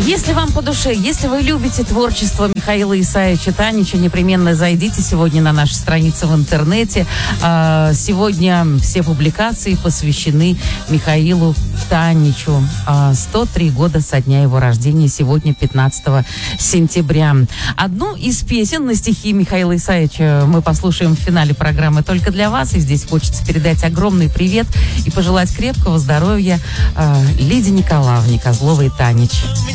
Если вам по душе, если вы любите творчество Михаила Исаевича Танича, непременно зайдите сегодня на наши страницы в интернете. Сегодня все публикации посвящены Михаилу Таничу. 103 года со дня его рождения, сегодня 15 сентября. Одну из песен на стихи Михаила Исаевича мы послушаем в финале программы «Только для вас». И здесь хочется передать огромный привет и пожелать крепкого здоровья Лиде Николаевне Козловой Танич.